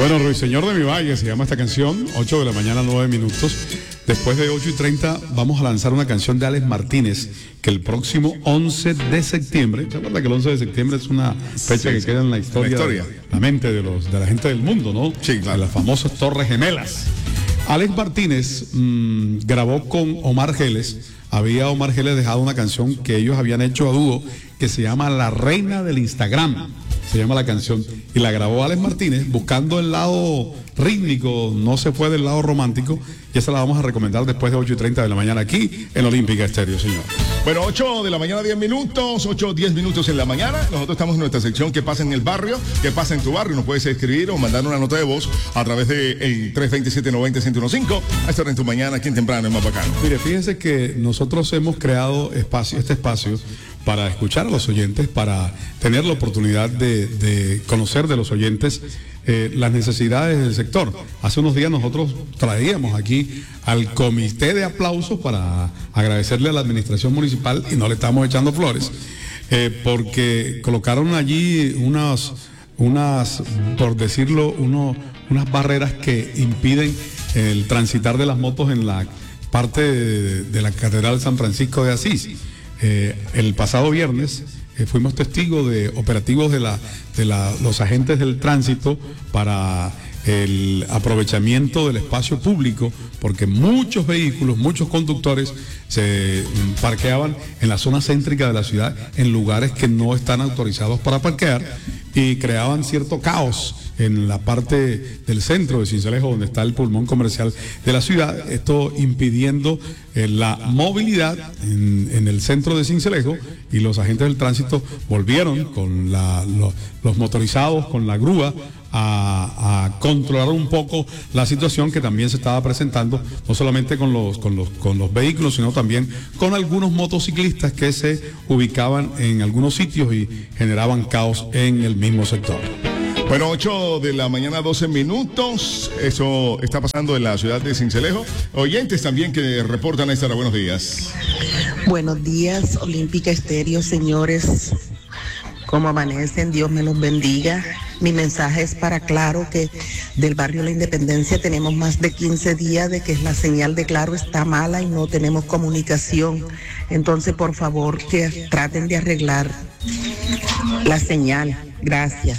Bueno, Ruiseñor de mi Valle se llama esta canción, 8 de la mañana, 9 minutos. Después de 8:30 vamos a lanzar una canción de Alex Martínez, que el próximo 11 de septiembre, ¿se acuerda que el 11 de septiembre es una fecha que queda en la historia, de la mente de la gente del mundo, ¿no? Sí, claro. De las famosas Torres Gemelas. Alex Martínez grabó con Omar Geles. Había Omar Geles dejado una canción que ellos habían hecho a dúo, que se llama La Reina del Instagram. Se llama la canción, y la grabó Alex Martínez buscando el lado rítmico, no se fue del lado romántico, y esa la vamos a recomendar después de 8:30 de la mañana aquí en Olímpica Estéreo, señor. Bueno, 8 de la mañana, 10 minutos, 8:10 minutos en la mañana. Nosotros estamos en nuestra sección ¿Qué pasa en el barrio? ¿Qué pasa en tu barrio? Nos puedes escribir o mandar una nota de voz a través del 327-90-1015 a estar en tu mañana aquí en Temprano en Mapacano. Mire, fíjense que nosotros hemos creado este espacio para escuchar a los oyentes, para tener la oportunidad de conocer de los oyentes las necesidades del sector. Hace unos días nosotros traíamos aquí al comité de aplausos para agradecerle a la administración municipal, y no le estamos echando flores, porque colocaron allí unas, por decirlo, unas barreras que impiden el transitar de las motos en la parte de la Catedral San Francisco de Asís. El pasado viernes fuimos testigos de operativos de los agentes del tránsito para el aprovechamiento del espacio público, porque muchos vehículos, muchos conductores se parqueaban en la zona céntrica de la ciudad en lugares que no están autorizados para parquear, y creaban cierto caos en la parte del centro de Sincelejo, donde está el pulmón comercial de la ciudad, esto impidiendo la movilidad en el centro de Sincelejo, y los agentes del tránsito volvieron con los motorizados, con la grúa, a controlar un poco la situación que también se estaba presentando, no solamente con los vehículos, sino también con algunos motociclistas que se ubicaban en algunos sitios y generaban caos en el mismo sector. Bueno, 8 de la mañana, 12 minutos. Eso está pasando en la ciudad de Sincelejo. Oyentes también que reportan a esta hora. Buenos días. Buenos días, Olímpica Estéreo, señores. ¿Cómo amanecen? Dios me los bendiga. Mi mensaje es para Claro, que del barrio La Independencia tenemos más de 15 días de que la señal de Claro está mala y no tenemos comunicación. Entonces, por favor, que traten de arreglar la señal. Gracias.